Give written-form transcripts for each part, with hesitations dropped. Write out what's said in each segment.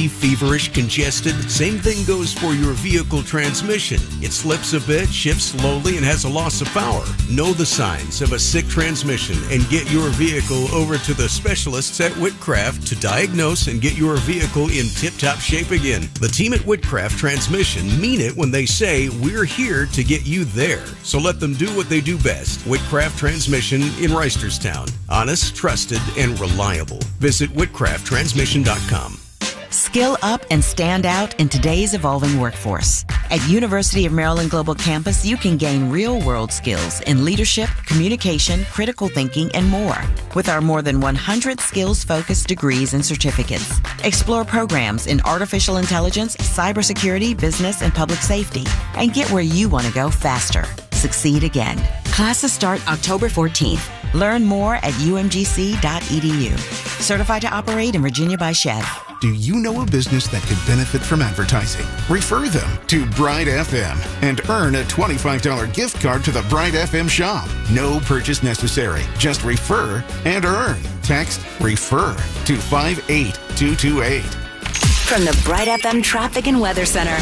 sleepy, feverish, congested? Same thing goes for your vehicle transmission. It slips a bit, shifts slowly, and has a loss of power. Know the signs of a sick transmission and get your vehicle over to the specialists at Whitcraft to diagnose and get your vehicle in tip-top shape again. The team at Whitcraft Transmission mean it when they say we're here to get you there. So let them do what they do best. Whitcraft Transmission in Reisterstown. Honest, trusted, and reliable. Visit whitcrafttransmission.com. Skill up and stand out in today's evolving workforce. At University of Maryland Global Campus, you can gain real-world skills in leadership, communication, critical thinking, and more. With our more than 100 skills-focused degrees and certificates. Explore programs in artificial intelligence, cybersecurity, business, and public safety. And get where you want to go faster. Succeed again. Classes start October 14th. Learn more at umgc.edu. Certified to operate in Virginia by Chev. Do you know a business that could benefit from advertising? Refer them to Bright FM and earn a $25 gift card to the Bright FM shop. No purchase necessary. Just refer and earn. Text REFER to 58228. From the Bright FM Traffic and Weather Center.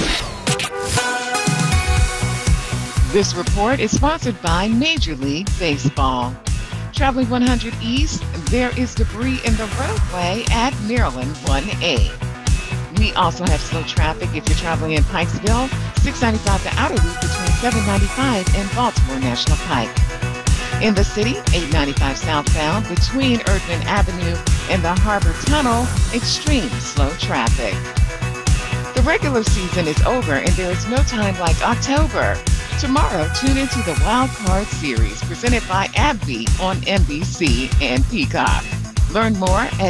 This report is sponsored by Major League Baseball. Traveling 100 East, there is debris in the roadway at Maryland 1A. We also have slow traffic if you're traveling in Pikesville, 695 the outer loop between 795 and Baltimore National Pike. In the city, 895 southbound between Erdman Avenue and the Harbor Tunnel, extreme slow traffic. The regular season is over and there is no time like October. Tomorrow, tune into the Wild Card Series presented by AbbVie on NBC and Peacock. Learn more at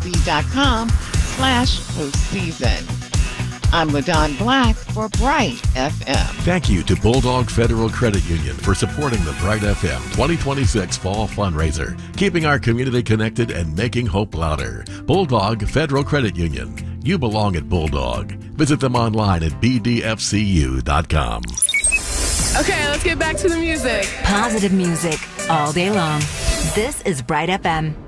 MLB.com/postseason. I'm LaDon Black for Bright FM. Thank you to Bulldog Federal Credit Union for supporting the Bright FM 2026 Fall Fundraiser, keeping our community connected and making hope louder. Bulldog Federal Credit Union. You belong at Bulldog. Visit them online at bdfcu.com. Okay, let's get back to the music. Positive music all day long. This is Bright FM.